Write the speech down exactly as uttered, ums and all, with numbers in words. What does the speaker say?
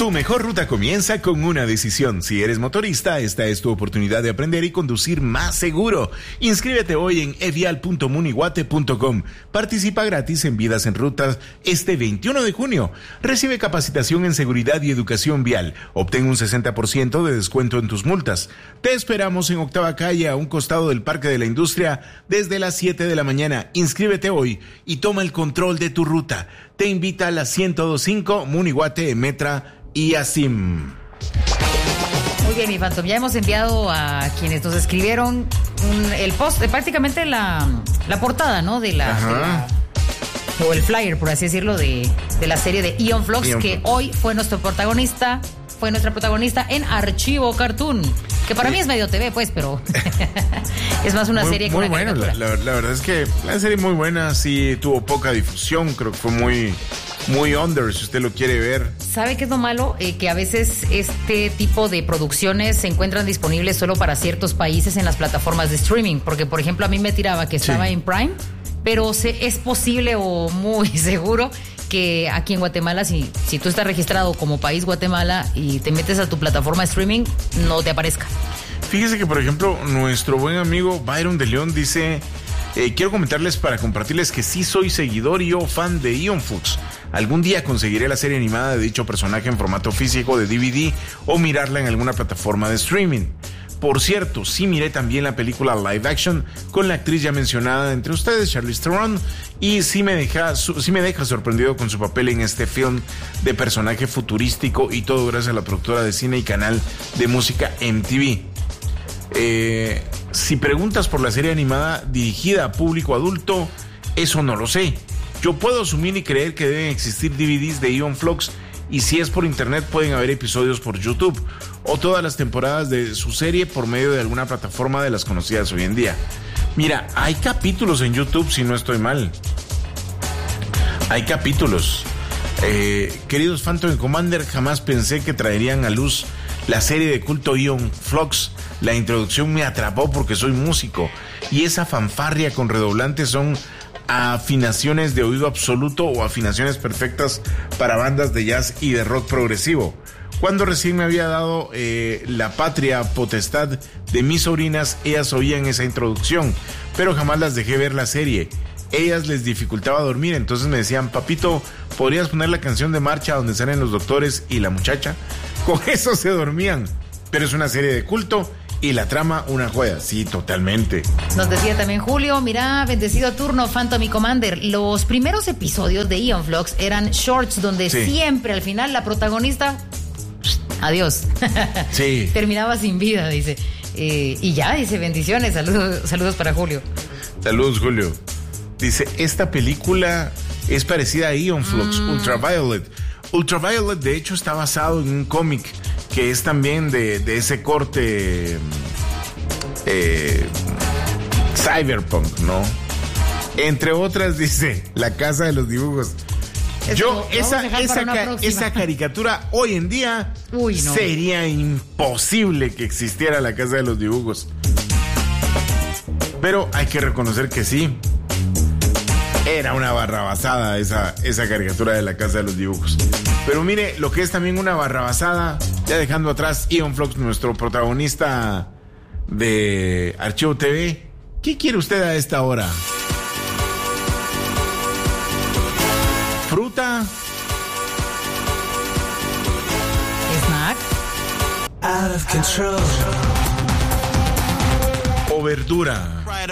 Tu mejor ruta comienza con una decisión. Si eres motorista, esta es tu oportunidad de aprender y conducir más seguro. Inscríbete hoy en evial punto munihuate punto com. Participa gratis en Vidas en Rutas este veintiuno de junio. Recibe capacitación en seguridad y educación vial. Obtén un sesenta por ciento de descuento en tus multas. Te esperamos en Octava Calle, a un costado del Parque de la Industria, desde las siete de la mañana. Inscríbete hoy y toma el control de tu ruta. Te invita a la ciento dos punto cinco Munihuate, Metra y Asim. Muy bien, mi Phantom, ya hemos enviado a quienes nos escribieron un, el post, prácticamente la, la portada, ¿no? De la, de la o el flyer, por así decirlo, de, de la serie de Aeon Flux, Aeon que Flux. Hoy fue nuestro protagonista, fue nuestra protagonista en Archivo Cartoon, que para sí. mí es medio T V, pues, pero es más una muy, serie que muy una buena. La, la, la verdad es que la serie muy buena, sí tuvo poca difusión, creo que fue muy... Muy under, si usted lo quiere ver. ¿Sabe qué es lo malo? Eh, que a veces este tipo de producciones se encuentran disponibles solo para ciertos países en las plataformas de streaming. Porque, por ejemplo, a mí me tiraba que estaba sí. en Prime, pero se, es posible o muy seguro que aquí en Guatemala, si, si tú estás registrado como país Guatemala y te metes a tu plataforma de streaming, no te aparezca. Fíjese que, por ejemplo, nuestro buen amigo Byron de León dice... Eh, quiero comentarles para compartirles que sí soy seguidor y yo fan de Aeon Flux. Algún día conseguiré la serie animada de dicho personaje en formato físico de D V D o mirarla en alguna plataforma de streaming. Por cierto, sí miré también la película live action con la actriz ya mencionada entre ustedes, Charlize Theron, y sí me deja, sí me deja sorprendido con su papel en este film de personaje futurístico, y todo gracias a la productora de cine y canal de música M T V. Eh, si preguntas por la serie animada dirigida a público adulto, eso no lo sé. Yo puedo asumir y creer que deben existir D V Ds de Aeon Flux, y si es por internet pueden haber episodios por YouTube o todas las temporadas de su serie por medio de alguna plataforma de las conocidas hoy en día. Mira, hay capítulos en YouTube, si no estoy mal. Hay capítulos. Eh, queridos Phantom Commander, jamás pensé que traerían a luz la serie de culto Aeon Flux. La introducción me atrapó porque soy músico y esa fanfarria con redoblantes son afinaciones de oído absoluto o afinaciones perfectas para bandas de jazz y de rock progresivo. Cuando recién me había dado eh, la patria potestad de mis sobrinas, ellas oían esa introducción, pero jamás las dejé ver la serie. Ellas les dificultaba dormir, entonces me decían: papito, ¿podrías poner la canción de marcha donde salen los doctores y la muchacha? Con eso se dormían. Pero es una serie de culto y la trama una joya. Sí, totalmente. Nos decía también Julio: mira, bendecido turno, Phantom y Commander. Los primeros episodios de Aeon Flux eran shorts donde sí. siempre al final la protagonista, adiós. Sí. Terminaba sin vida, dice. Eh, y ya, dice, bendiciones, saludos, saludos para Julio. Saludos, Julio. Dice, esta película es parecida a Aeon Flux, mm. Ultraviolet. Ultraviolet, de hecho, está basado en un cómic que es también de, de ese corte eh, cyberpunk, ¿no? Entre otras, dice, La Casa de los Dibujos. Eso, Yo, esa, esa, ca- esa caricatura hoy en día Uy, no. sería imposible que existiera La Casa de los Dibujos. Pero hay que reconocer que sí. Era una barrabasada esa, esa caricatura de La Casa de los Dibujos. Pero mire, lo que es también una barrabasada, ya dejando atrás Aeon Flux, nuestro protagonista de Archivo T V. ¿Qué quiere usted a esta hora? ¿Fruta? ¿Snack? Out of control. ¿O verdura?